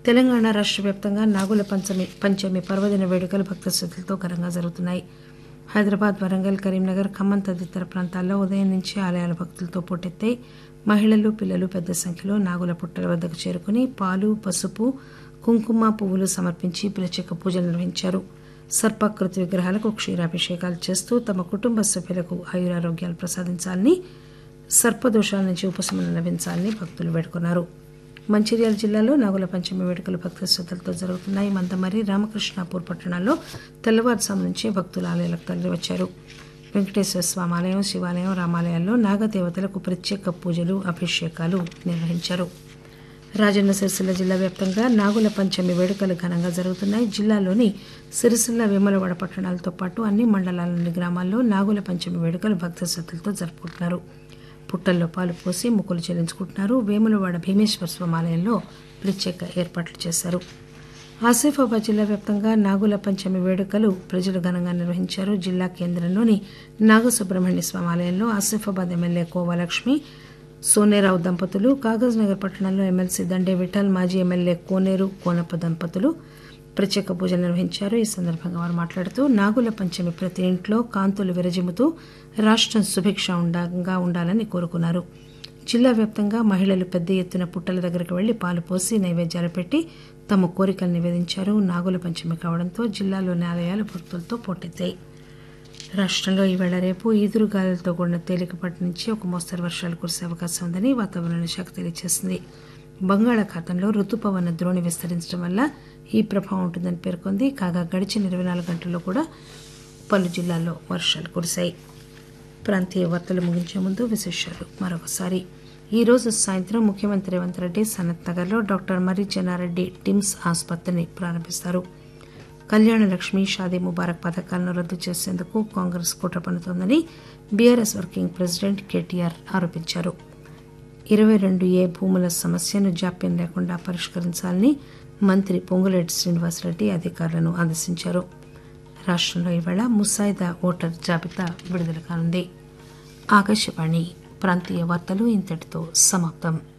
తెలంగాణ రాష్ట్ర వ్యాప్తంగా నాగుల పంచమి పర్వదిన వేడుకలు భక్త శ్రద్దలతో ఘనంగా జరుగుతున్నాయి. హైదరాబాద్, వరంగల్, కరీంనగర్, ఖమ్మం తదితర ప్రాంతాల్లో ఉదయం నుంచి ఆలయాల భక్తులతో పోటెత్తాయి. మహిళలు, పిల్లలు పెద్ద సంఖ్యలో నాగుల పుట్టల వద్దకు చేరుకుని పాలు, పసుపు, కుంకుమ, పువ్వులు సమర్పించి ప్రత్యేక పూజలు నిర్వహించారు. సర్పాకృతి విగ్రహాలకు క్షీరాభిషేకాలు చేస్తూ తమ కుటుంబ సభ్యులకు ఆయురారోగ్యాలు ప్రసాదించాలని, సర్పదోషాల నుంచి ఉపశమనం లభించాలని భక్తులు వేడుకున్నారు. మంచిర్యాల జిల్లాలో నాగుల పంచమి వేడుకలు భక్త శ్రద్దలతో జరుగుతున్నాయి. మందమర్రి, రామకృష్ణాపూర్ పట్టణాల్లో తెల్లవారుజాము నుంచే భక్తులు ఆలయాలకు తరలివచ్చారు. వెంకటేశ్వర స్వామి ఆలయం, శివాలయం, రామాలయాల్లో నాగదేవతలకు ప్రత్యేక పూజలు, అభిషేకాలు నిర్వహించారు. రాజన్న సిరిసిల్ల జిల్లా వ్యాప్తంగా నాగుల పంచమి వేడుకలు ఘనంగా జరుగుతున్నాయి. జిల్లాలోని సిరిసిల్ల, వేములవాడ పట్టణాలతో పాటు అన్ని మండలాల్లోని గ్రామాల్లో నాగుల పంచమి వేడుకలు భక్త శ్రద్దలతో జరుపుకుంటున్నారు. పుట్టల్లో పాలు పోసి మొక్కులు చెల్లించుకుంటున్నారు. వేములవాడ భీమేశ్వర స్వామి ఆలయంలో ప్రత్యేక ఏర్పాట్లు చేశారు. ఆసిఫాబాద్ జిల్లా వ్యాప్తంగా నాగుల పంచమి వేడుకలు ప్రజలు ఘనంగా నిర్వహించారు. జిల్లా కేంద్రంలోని నాగసుబ్రహ్మణ్య స్వామి ఆలయంలో ఆసిఫాబాద్ ఎమ్మెల్యే కోవాలక్ష్మి, సోనేరావు దంపతులు, కాగజ్ నగర్ పట్టణంలో ఎమ్మెల్సీ దండే విఠల్, మాజీ ఎమ్మెల్యే కోనేరు కోనప్ప దంపతులు ప్రత్యేక పూజలు నిర్వహించారు. ఈ సందర్భంగా వారు మాట్లాడుతూ నాగుల పంచమి ప్రతి ఇంట్లో కాంతులు విరజిమ్ముతూ రాష్ట్రం సుభిక్షంగా ఉండాలని కోరుకున్నారు. జిల్లా వ్యాప్తంగా మహిళలు పెద్ద ఎత్తున పుట్టల దగ్గరకు వెళ్లి పాలు పోసి నైవేద్యాలు పెట్టి తమ కోరికలు నివేదించారు. నాగుల పంచమి కావడంతో జిల్లాలోని ఆలయాలు భక్తులతో పోటెత్తాయి. రాష్ట్రంలో ఈవేళ రేపు ఈదురుగాలులతో కూడిన తేలికపాటి నుంచి ఒక మోస్తరు వర్షాలు కురిసే అవకాశం ఉందని వాతావరణ శాఖ తెలియజేసింది. బంగాళాఖాతంలో రుతుపవన ద్రోణి విస్తరించడం వల్ల ఈ ప్రభావం ఉంటుందని పేర్కొంది. కాగా గడిచిన 24 గంటల్లో కూడా పలు జిల్లాల్లో వర్షాలు కురిశాయి. ప్రాంతీయ వార్తలు ముగించే ముందు విశేషాలు మరొకసారి. ఈ రోజు సాయంత్రం ముఖ్యమంత్రి రేవంత్ రెడ్డి సనత్ నగర్లో డాక్టర్ మర్రి చెన్నారెడ్డి టిమ్స్ ఆసుపత్రిని ప్రారంభిస్తారు. కళ్యాణ లక్ష్మి, షాదీ ముబారక్ పథకాలను రద్దు చేసేందుకు కాంగ్రెస్ కుట్ర పన్నుతోందని బీఆర్ఎస్ వర్కింగ్ ప్రెసిడెంట్ కేటీఆర్ ఆరోపించారు. 22A భూముల సమస్యను జాప్యం లేకుండా పరిష్కరించాలని మంత్రి పొంగులేటి శ్రీనివాసరెడ్డి అధికారులను ఆదేశించారు. రాష్ట్రంలో ఈవేళ ముసాయిదా ఓటర్ జాబితా విడుదల కానుంది. ఆకాశవాణి ప్రాంతీయ వార్తలు ఇంతటితో సమాప్తం.